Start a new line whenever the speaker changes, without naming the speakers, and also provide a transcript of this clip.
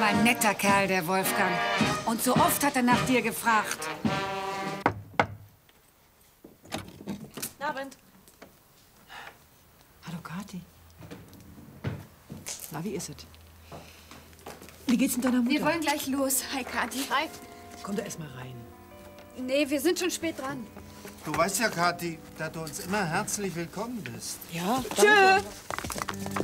aber ein netter Kerl, der Wolfgang. Und so oft hat er nach dir gefragt.
Guten Abend.
Hallo, Kathi. Na, wie ist es? Wie geht's denn deiner Mutter?
Wir wollen gleich los. Hi, Kathi.
Hi.
Komm doch erst mal rein.
Nee, wir sind schon spät dran.
Du weißt ja, Kathi, dass du uns immer herzlich willkommen bist.
Ja,
Tschö.